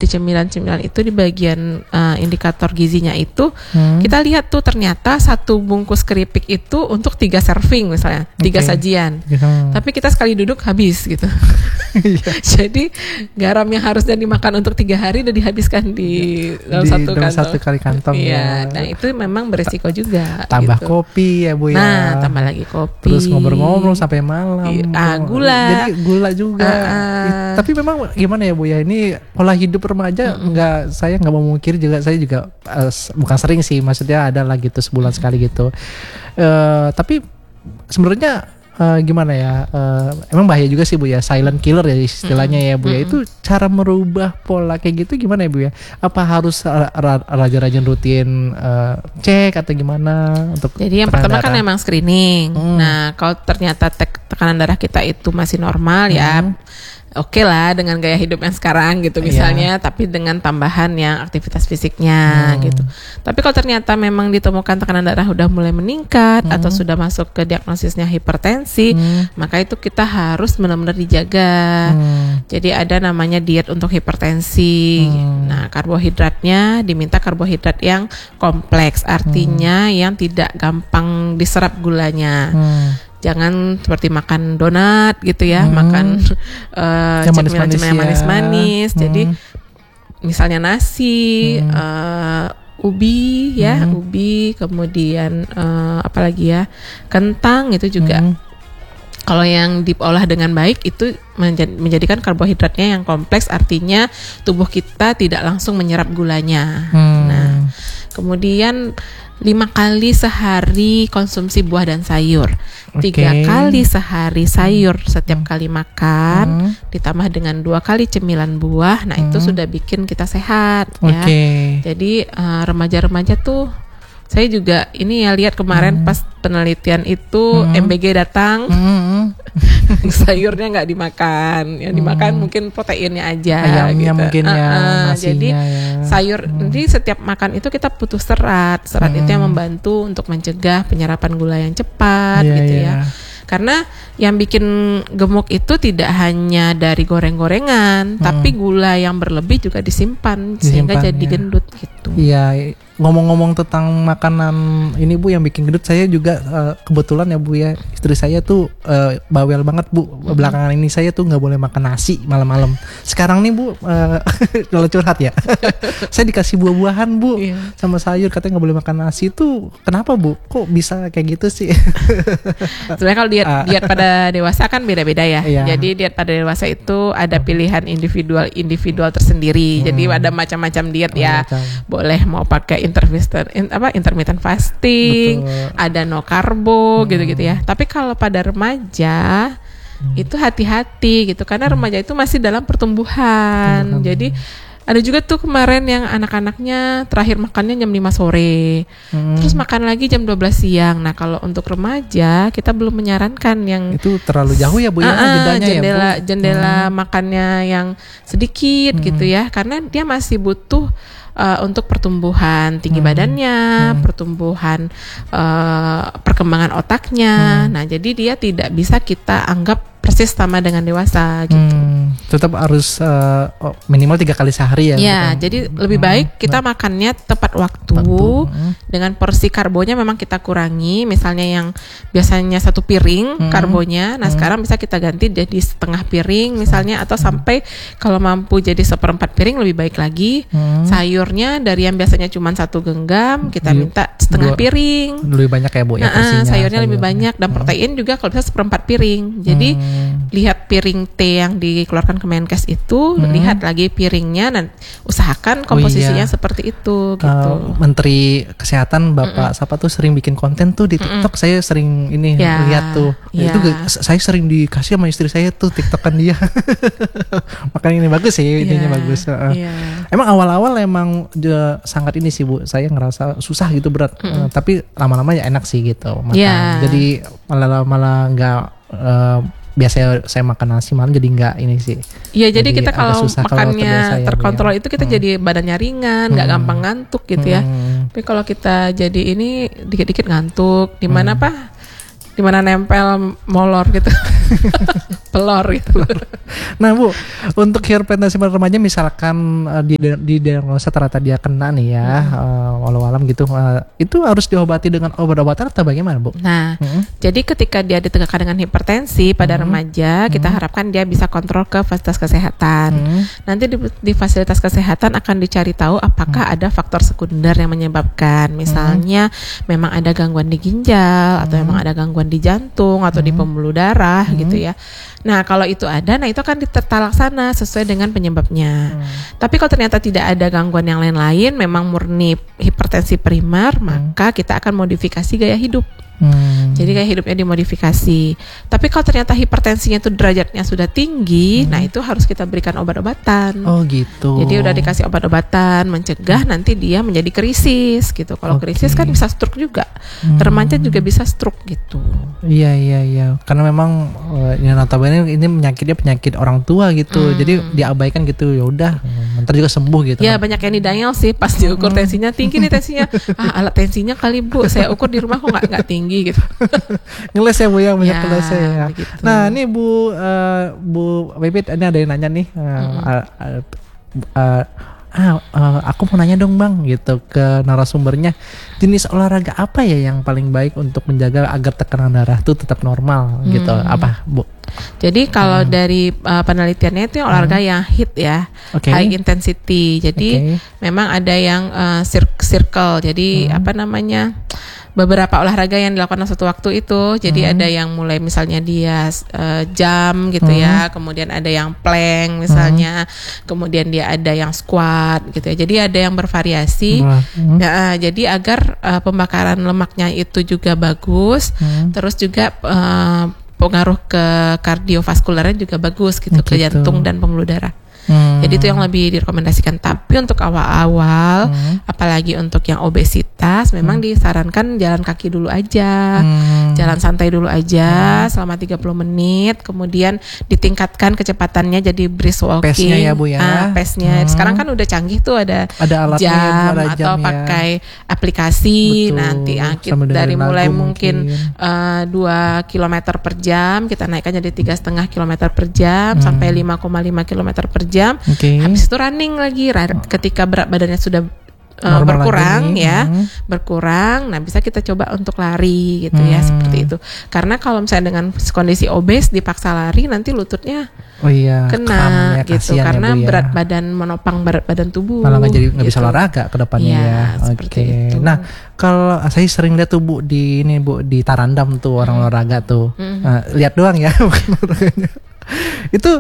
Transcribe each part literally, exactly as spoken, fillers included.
si cemilan-cemilan itu di bagian uh, indikator gizinya itu hmm. kita lihat tuh ternyata satu bungkus keripik itu untuk tiga serving misalnya, tiga okay. sajian. Hmm. Tapi kita sekali duduk habis gitu. Jadi garam yang harusnya dimakan untuk tiga hari udah dihabiskan di dalam di, satu dalam kantong. satu kali kantong. Iya, ya. nah itu memang berisiko juga. Tambah gitu. kopi ya Bu ya. Nah, tambah lagi kopi. Terus ngobrol-ngobrol sampai malam. Ah, gula. Jadi gula juga. Ah, ah. Tapi memang gimana ya Bu ya, ini pola hidup remaja mm-hmm. nggak, saya nggak mau mungkir juga, saya juga uh, bukan sering sih, maksudnya ada lah gitu sebulan mm-hmm. sekali gitu. Uh, tapi sebenarnya Uh, gimana ya, uh, emang bahaya juga sih Bu ya, silent killer ya istilahnya ya Bu ya. Itu cara merubah pola kayak gitu gimana ya Bu ya? Apa harus ra- ra- rajin-rajin rutin uh, cek atau gimana untuk? Jadi yang pertama darah? Kan emang screening. Hmm. Nah kalau ternyata tek- tekanan darah kita itu masih normal hmm. ya oke okay lah dengan gaya hidup yang sekarang gitu misalnya, yeah. tapi dengan tambahan yang aktivitas fisiknya hmm. gitu. Tapi kalau ternyata memang ditemukan tekanan darah udah mulai meningkat hmm. atau sudah masuk ke diagnosisnya hipertensi, hmm. maka itu kita harus benar-benar dijaga. Hmm. Jadi ada namanya diet untuk hipertensi. Hmm. Nah karbohidratnya diminta karbohidrat yang kompleks, artinya hmm. yang tidak gampang diserap gulanya. Hmm. Jangan seperti makan donat gitu ya, hmm. makan uh, cemilan-cemilan yang manis-manis. Ya. Jadi hmm. misalnya nasi, hmm. uh, ubi ya, hmm. ubi, kemudian uh, apalagi ya, kentang itu juga. Hmm. Kalau yang diolah dengan baik itu menjadikan karbohidratnya yang kompleks, artinya tubuh kita tidak langsung menyerap gulanya. Hmm. Nah, kemudian lima kali sehari konsumsi buah dan sayur, tiga okay. kali sehari sayur setiap hmm. kali makan, hmm. ditambah dengan dua kali cemilan buah. Nah hmm. itu sudah bikin kita sehat ya. Okay. Jadi uh, remaja-remaja tuh, saya juga ini ya lihat kemarin hmm. pas penelitian itu hmm. M B G datang, hmm. sayurnya nggak dimakan, yang dimakan hmm. mungkin proteinnya aja, ayamnya gitu. Mungkin ya, uh-uh. Jadi ya. sayur, hmm. jadi setiap makan itu kita butuh serat, serat hmm. itu yang membantu untuk mencegah penyerapan gula yang cepat, yeah, gitu yeah. ya. Karena yang bikin gemuk itu tidak hanya dari goreng-gorengan, hmm. tapi gula yang berlebih juga disimpan, disimpan sehingga jadi ya. gendut gitu. Iya, ngomong-ngomong tentang makanan ini Bu yang bikin gendut, saya juga uh, kebetulan ya Bu ya, istri saya tuh uh, bawel banget Bu. Hmm. Belakangan ini saya tuh nggak boleh makan nasi malam-malam. Sekarang nih Bu, uh, kalau curhat ya, saya dikasih buah-buahan Bu, iya. sama sayur, katanya nggak boleh makan nasi. Itu kenapa Bu? Kok bisa kayak gitu sih? Sebenarnya kalau diet uh. diet pada dewasa kan beda-beda ya. Iya. Jadi diet pada dewasa itu ada pilihan individual individual tersendiri. Hmm. Jadi ada macam-macam diet oh, ya. Macam. Boleh mau pakai intermittent in, apa intermittent fasting, betul. Ada no karbo hmm. gitu-gitu ya. Tapi kalau pada remaja hmm. itu hati-hati gitu, karena hmm. remaja itu masih dalam pertumbuhan. Hmm. Jadi ada juga tuh kemarin yang anak-anaknya terakhir makannya jam lima sore, hmm. terus makan lagi jam dua belas siang. Nah kalau untuk remaja kita belum menyarankan yang itu terlalu jauh ya Bu ya, uh, jedanya jendela, ya Bu. Jendela hmm. makannya yang sedikit hmm. gitu ya, karena dia masih butuh Uh, untuk pertumbuhan tinggi hmm. badannya, hmm. pertumbuhan uh, perkembangan otaknya. Hmm. Nah, jadi dia tidak bisa kita anggap persis sama dengan dewasa gitu. Hmm. Tetap harus uh, minimal tiga kali sehari ya. Ya, jadi lebih baik kita hmm. makannya tepat waktu, hmm. dengan porsi karbonya memang kita kurangi. Misalnya yang biasanya satu piring hmm. karbonya, nah hmm. sekarang bisa kita ganti jadi setengah piring misalnya, atau sampai kalau mampu jadi seperempat piring lebih baik lagi. Hmm. Sayurnya dari yang biasanya cuma satu genggam kita minta setengah Dua, piring. Lebih banyak ya Bu ya Nah, porsinya. sayurnya sayur. lebih banyak dan protein hmm. juga kalau bisa seperempat piring. Jadi hmm. lihat piring teh yang dikeluarkan Kemenkes itu, hmm. lihat lagi piringnya dan usahakan komposisinya oh, iya. seperti itu gitu. Uh, Menteri Kesehatan Bapak Mm-mm. siapa tuh sering bikin konten tuh di TikTok. Mm-mm. Saya sering ini ya, lihat tuh. Ya. Itu saya sering dikasih sama istri saya tuh TikTokan dia. Makanya ini bagus sih, ya, ininya bagus. Uh, ya. Emang awal-awal emang uh, sangat ini sih Bu. Saya ngerasa susah gitu, berat. Uh, tapi lama-lama ya enak sih gitu makan. Ya. Jadi malah malah nggak uh, biasanya saya makan nasi malam jadi enggak ini sih. Iya, jadi, jadi kita kalau makannya terkontrol ya. Itu kita hmm. jadi badannya ringan, enggak hmm. gampang ngantuk gitu hmm. ya. Tapi kalau kita jadi ini dikit-dikit ngantuk, di mana hmm. apa? Di mana nempel molor gitu. pelor gitu. Nah Bu, untuk hipertensi pada remaja misalkan uh, di di diagnosa ternyata dia kena nih ya, hmm. uh, walau-alam gitu, uh, itu harus diobati dengan obat-obatan atau bagaimana Bu? Nah, hmm. jadi ketika dia ditegakkan dengan hipertensi pada hmm. remaja, kita hmm. harapkan dia bisa kontrol ke fasilitas kesehatan. Hmm. Nanti di, di fasilitas kesehatan akan dicari tahu apakah hmm. ada faktor sekunder yang menyebabkan, misalnya hmm. memang ada gangguan di ginjal, hmm. atau memang ada gangguan di jantung atau hmm. di pembuluh darah hmm. gitu ya. Nah kalau itu ada, nah itu akan ditata laksana sesuai dengan penyebabnya. Hmm. Tapi kalau ternyata tidak ada gangguan yang lain-lain, memang murni hipertensi primer, hmm. maka kita akan modifikasi gaya hidup. Hmm. Jadi gaya hidupnya dimodifikasi. Tapi kalau ternyata hipertensinya itu derajatnya sudah tinggi, hmm. nah itu harus kita berikan obat-obatan. Oh gitu. Jadi udah dikasih obat-obatan mencegah hmm. nanti dia menjadi krisis gitu. Kalau okay. krisis kan bisa stroke juga. Hmm. Remaja juga bisa stroke gitu. Iya iya iya. Karena memang uh, ya notabene ini penyakitnya penyakit orang tua gitu. Hmm. Jadi diabaikan gitu. Ya udah, ntar juga sembuh gitu. Ya kan. Banyak yang denial sih pas diukur hmm. tensinya tinggi nih tensinya. Ah alat tensinya kali Bu, saya ukur di rumah kok nggak nggak tinggi gitu. Ngeles ya Bu ya, banyak ya, ngeles ya. Begitu. Nah ini Bu uh, Bu Pipit, ini ada yang nanya nih. Uh, mm-hmm. uh, uh, uh, ah, uh, aku mau nanya dong Bang gitu ke narasumbernya, jenis olahraga apa ya yang paling baik untuk menjaga agar tekanan darah tuh tetap normal hmm. gitu? Apa Bu? Jadi kalau hmm. dari uh, penelitiannya itu yang olahraga hmm. yang hit ya, okay. high intensity. Jadi okay. memang ada yang uh, circle. Jadi hmm. apa namanya? Beberapa olahraga yang dilakukan satu waktu itu, jadi hmm. ada yang mulai misalnya dia uh, jam gitu hmm. ya, kemudian ada yang plank misalnya, hmm. kemudian dia ada yang squat gitu ya. Jadi ada yang bervariasi, hmm. ya, jadi agar uh, pembakaran lemaknya itu juga bagus, hmm. terus juga uh, pengaruh ke kardiovaskulernya juga bagus gitu, gitu. Ke jantung dan pembuluh darah. Hmm. Jadi itu yang lebih direkomendasikan. Tapi untuk awal-awal, hmm. apalagi untuk yang obesitas, memang hmm. disarankan jalan kaki dulu aja, hmm. jalan santai dulu aja hmm. selama tiga puluh menit. Kemudian ditingkatkan kecepatannya jadi brisk walking. Pace-nya ya Bu ya. Ah, pace-nya. Hmm. Sekarang kan udah canggih tuh, ada, ada alatnya, jam ada atau jam, pakai ya. Aplikasi. Betul. Nanti ah, kita dari mulai mungkin uh, dua kilometer per jam, kita naikkan jadi tiga setengah kilometer per jam hmm. sampai lima koma lima kilometer per jam. Okay. Habis itu running lagi. Ketika berat badannya sudah uh, berkurang ya, hmm. berkurang. Nah bisa kita coba untuk lari gitu hmm. ya, seperti itu. Karena kalau misalnya dengan kondisi obes dipaksa lari, nanti lututnya oh iya, kena gitu. Karena ya, Bu, ya. berat badan menopang berat badan tubuh. Malah nggak jadi nggak gitu. bisa olahraga ke depannya ya. ya. Oke. Okay. Nah kalau saya sering lihat tuh Bu di ini Bu di Tarandam tuh orang hmm. olahraga tuh. Hmm. Uh, lihat doang ya, bukan olahraganya. Itu.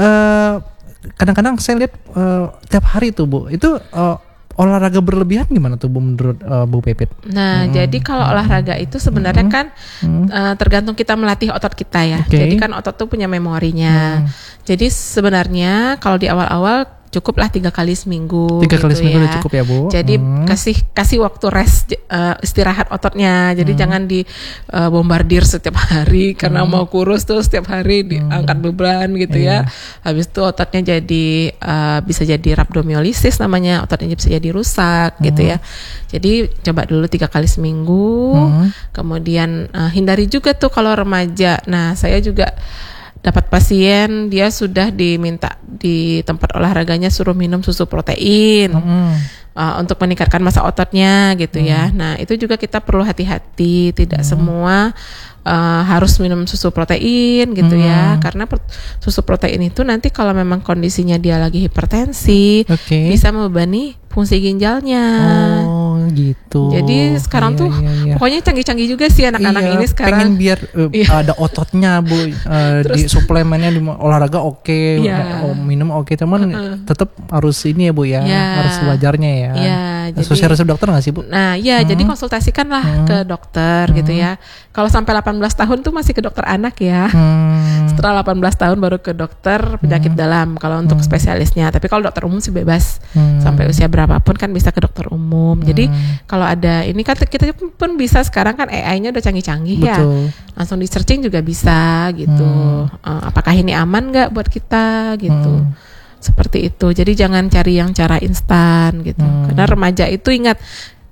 Uh, Kadang-kadang saya lihat uh, tiap hari tuh Bu, itu uh, olahraga berlebihan gimana tuh Bu menurut uh, Bu Pipit? Nah hmm. jadi kalau olahraga itu sebenarnya hmm. kan hmm. Uh, tergantung kita melatih otot kita ya. Okay. Jadi kan otot tuh punya memorinya. Hmm. Jadi sebenarnya kalau di awal-awal cukuplah tiga kali seminggu. Tiga kali gitu seminggu ya. Cukup ya Bu. Jadi hmm. kasih kasih waktu rest uh, istirahat ototnya. Jadi hmm. jangan di uh, bombardir setiap hari karena hmm. mau kurus tuh setiap hari diangkat beban gitu yeah. ya. Habis itu ototnya jadi uh, bisa jadi rhabdomyolysis namanya, ototnya bisa jadi rusak hmm. gitu ya. Jadi coba dulu tiga kali seminggu. Hmm. Kemudian uh, hindari juga tuh kalau remaja. Nah saya juga dapat pasien dia sudah diminta di tempat olahraganya suruh minum susu protein mm. uh, untuk meningkatkan massa ototnya gitu mm. ya. Nah itu juga kita perlu hati-hati, tidak mm. semua uh, harus minum susu protein gitu mm. ya. Karena per- susu protein itu nanti kalau memang kondisinya dia lagi hipertensi okay. bisa membebani fungsi ginjalnya. Oh gitu. Jadi sekarang iya, tuh iya, iya. pokoknya canggih-canggih juga sih anak-anak iya, ini sekarang. Pengen biar uh, iya. ada ototnya Bu, uh, di suplemennya di olahraga oke, okay, iya. oh, minum oke, okay, teman uh-uh. tetap harus ini ya Bu ya, iya. harus wajarnya ya. Iya. Sesuai resep dokter nggak sih Bu? Nah ya hmm. jadi konsultasikanlah hmm. ke dokter hmm. gitu ya. Kalau sampai delapan belas tahun tuh masih ke dokter anak ya. Hmm. Setelah delapan belas tahun baru ke dokter penyakit hmm. dalam kalau untuk hmm. spesialisnya. Tapi kalau dokter umum sih bebas hmm. sampai usia berapapun kan bisa ke dokter umum. Hmm. Jadi kalau ada ini kan kita pun bisa sekarang kan A I-nya udah canggih-canggih ya. Langsung di searching juga bisa gitu. Hmm. Uh, apakah ini aman nggak buat kita gitu. Hmm. Seperti itu. Jadi jangan cari yang cara instan gitu. Hmm. Karena remaja itu ingat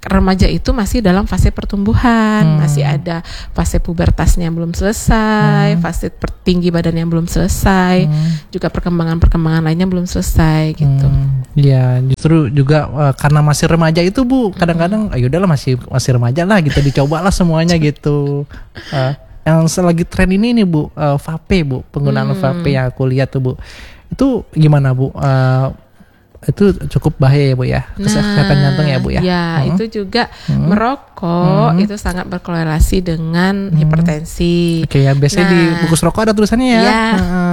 remaja itu masih dalam fase pertumbuhan, hmm. masih ada fase pubertasnya belum selesai, hmm. fase tinggi badannya belum selesai, hmm. juga perkembangan-perkembangan lainnya belum selesai gitu. Iya, hmm. justru juga uh, karena masih remaja itu Bu, kadang-kadang ayo udahlah masih masih remaja lah gitu, dicobalah semuanya gitu. Uh, yang lagi tren ini nih Bu, uh, vape Bu, penggunaan hmm. vape yang aku lihat tuh Bu. Itu gimana Bu? Uh, itu cukup bahaya ya Bu ya, kesehatan nah, jantung ya Bu ya. Ya, hmm. itu juga hmm. merokok hmm. itu sangat berkorelasi dengan hmm. hipertensi. Oke ya, biasanya nah, di bungkus rokok ada tulisannya ya. ya.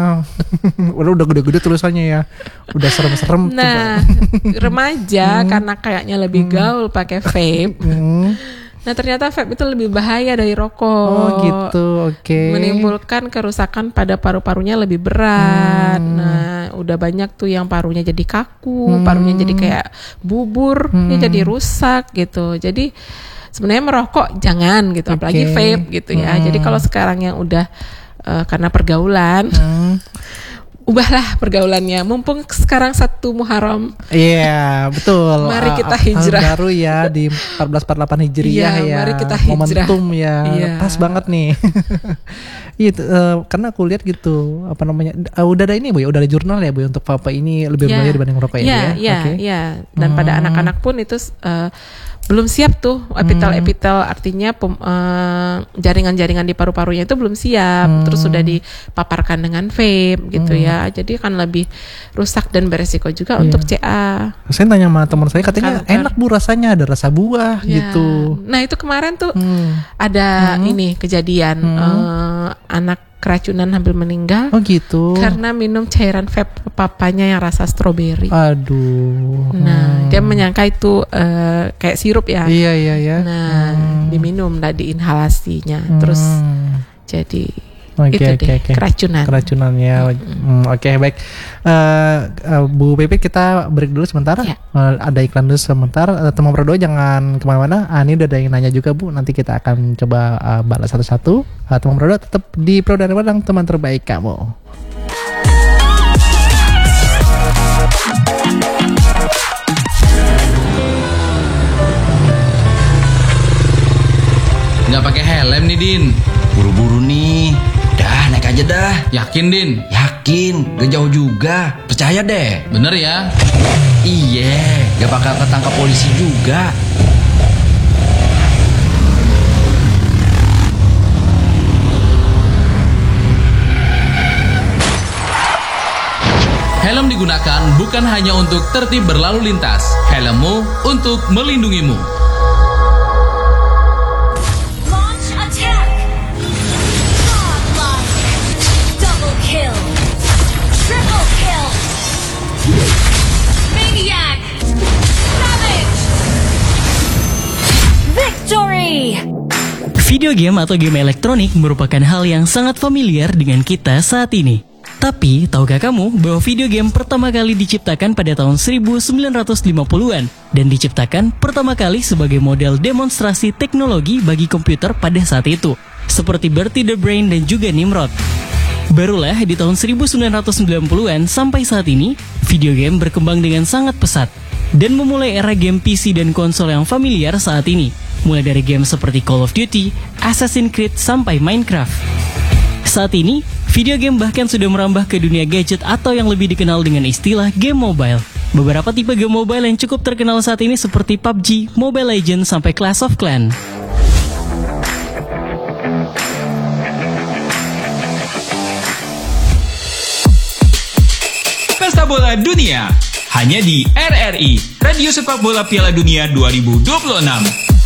Uh, udah udah gede-gede tulisannya ya, udah serem-serem. Nah, tuh, remaja hmm. karena kayaknya lebih gaul pakai vape. Hmm. Nah ternyata vape itu lebih bahaya dari rokok. Oh gitu, oke. Okay. Menimbulkan kerusakan pada paru-parunya lebih berat. Hmm. Nah udah banyak tuh yang parunya jadi kaku, hmm. parunya jadi kayak bubur, hmm. dia jadi rusak gitu. Jadi sebenarnya merokok jangan gitu, okay. apalagi vape gitu ya. Hmm. Jadi kalau sekarang yang udah uh, karena pergaulan. Hmm. Ubahlah pergaulannya, mumpung sekarang satu Muharram. Iya, yeah, betul. Mari kita hijrah. Tahun baru ya di empat belas empat puluh delapan Hijriah yeah, ya. Mari kita hijrah. Momentum ya, yeah. Pas banget nih. Iya, uh, karena aku lihat gitu, apa namanya? Uh, udah ada ini Bu ya, udah ada jurnal ya Bu untuk vape ini lebih yeah. berbahaya dibanding rokok yeah, ya. Iya, iya, okay. iya. Dan hmm. pada anak-anak pun itu uh, belum siap tuh epitel-epitel, artinya pem, uh, jaringan-jaringan di paru-parunya itu belum siap. Hmm. Terus sudah dipaparkan dengan vape gitu hmm. ya. Jadi kan lebih rusak dan beresiko juga yeah. untuk C A. Saya tanya sama teman saya katanya kanker. Enak Bu rasanya, ada rasa buah yeah. gitu. Nah itu kemarin tuh hmm. ada hmm. ini kejadian hmm. uh, anak keracunan hampir meninggal. Oh gitu. Karena minum cairan vape papanya yang rasa stroberi. Aduh. Nah, hmm. dia menyangka itu uh, kayak sirup ya. Iya iya iya. Nah, hmm. diminum lah diinhalasinya. Hmm. Terus jadi okay, itu okay, deh okay. keracunan. Keracunan ya. Hmm. Hmm, Oke okay, baik. Uh, uh, Bu Pepe kita break dulu sebentar. Ya. Uh, ada iklan dulu sebentar. Uh, teman berdua jangan kemana-mana. Ah, ini udah ada yang nanya juga Bu. Nanti kita akan coba uh, balas satu-satu. Uh, teman berdua tetap di Pro dan Padang, teman terbaik kamu. Nggak pakai helm nih Din. Buru-buru nih. Dah naik aja dah. Yakin Din? Yakin, gak jauh juga. Percaya deh. Bener ya? Iya, gak bakal ketangkap polisi juga. Helm digunakan bukan hanya untuk tertib berlalu lintas. Helmmu untuk melindungimu. Video game atau game elektronik merupakan hal yang sangat familiar dengan kita saat ini. Tapi, tahukah kamu bahwa video game pertama kali diciptakan pada tahun seribu sembilan ratus lima puluhan dan diciptakan pertama kali sebagai model demonstrasi teknologi bagi komputer pada saat itu, seperti Bertie the Brain dan juga Nimrod. Barulah di tahun seribu sembilan ratus sembilan puluhan sampai saat ini, video game berkembang dengan sangat pesat dan memulai era game P C dan konsol yang familiar saat ini, mulai dari game seperti Call of Duty, Assassin's Creed, sampai Minecraft. Saat ini, video game bahkan sudah merambah ke dunia gadget atau yang lebih dikenal dengan istilah game mobile. Beberapa tipe game mobile yang cukup terkenal saat ini seperti P U B G, Mobile Legends, sampai Clash of Clans. Pesta Bola Dunia hanya di R R I, Radio Sepak Bola Piala Dunia dua ribu dua puluh enam.